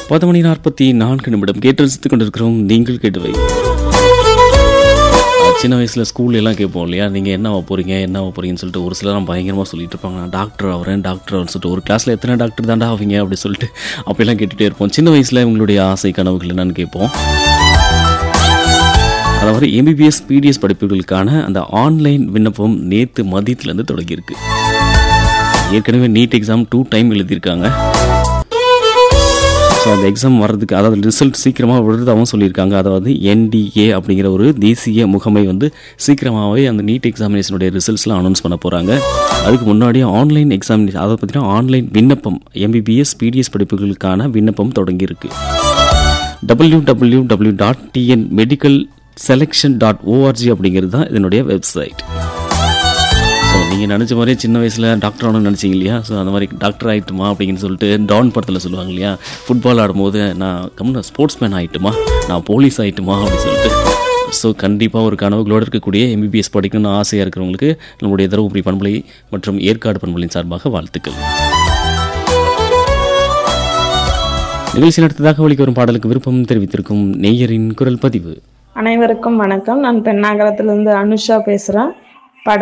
10:44 கேட்டு ரசித்துக் கொண்டிருக்கிறோம். நீங்கள் கேட்டவை சின்ன வயசில் ஸ்கூல்ல எல்லாம் கேட்போம் இல்லையா, நீங்கள் என்ன போகிறீங்கன்னு சொல்லிட்டு ஒரு சிலர் பயங்கரமாக சொல்லிட்டு இருப்பாங்க. நான் டாக்டர் ஆகிறேன் சொல்லிட்டு ஒரு கிளாஸில் எத்தனை டாக்டர் தாண்டா ஆவீங்க அப்படி சொல்லிட்டு அப்படிலாம் கேட்டுகிட்டே இருப்போம். சின்ன வயசில் உங்களுடைய ஆசை கனவுகள் என்னன்னு கேட்போம். அதாவது எம்பிபிஎஸ் பிடிஎஸ் படிப்புகளுக்கான அந்த ஆன்லைன் விண்ணப்பம் நேற்று மதியத்துலேருந்து தொடங்கியிருக்கு. ஏற்கனவே நீட் எக்ஸாம் 2 டைம் எழுதியிருக்காங்க. ஸோ அந்த எக்ஸாம் வர்றதுக்கு, அதாவது ரிசல்ட் சீக்கிரமாக விடுறதாகவும் சொல்லியிருக்காங்க. அதாவது என்டிஏ அப்படிங்கிற ஒரு தேசிய முகமை சீக்கிரமாகவே அந்த நீட் எக்ஸாமினேஷனுடைய ரிசல்ட்ஸ்லாம் அனௌன்ஸ் பண்ண போகிறாங்க. அதுக்கு முன்னாடியே ஆன்லைன் எக்ஸாமினேஷன், அதை பார்த்தீங்கன்னா ஆன்லைன் விண்ணப்பம் எம்பிபிஎஸ் பிடிஎஸ் படிப்புகளுக்கான விண்ணப்பம் தொடங்கியிருக்கு. www.tnmedicalselection.org அப்படிங்கிறது தான் இதனுடைய வெப்சைட். ஸோ நீங்கள் நினச்ச மாதிரியே சின்ன வயசில் டாக்டர் ஆகணும்னு நினச்சிங்க இல்லையா, ஸோ அந்த மாதிரி டாக்டர் ஆகிட்டுமா அப்படின்னு சொல்லிட்டு டான் படத்தில் சொல்லுவாங்க இல்லையா, ஃபுட்பால் ஆடும்போது நான் ஸ்போர்ட்ஸ் மேன் ஆகிட்டுமா, நான் போலீஸ் ஆகிட்டுமா அப்படின்னு சொல்லிட்டு. ஸோ கண்டிப்பாக ஒரு கனவுகளோடு இருக்கக்கூடிய எம்பிபிஎஸ் படிக்கணும்னு ஆசையாக இருக்கிறவங்களுக்கு நம்மளுடைய தருமபுரி பண்பலை மற்றும் ஏற்காடு பண்பலையின் சார்பாக வாழ்த்துக்கள். நிகழ்ச்சி நடத்ததாக ஒலிக்கு வரும் பாடலுக்கு விருப்பம் தெரிவித்திருக்கும் நேயரின் குரல் பதிவு. அனைவருக்கும் வணக்கம். நான் பெண்ணாகரத்திலிருந்து அனுஷா பேசுறேன்.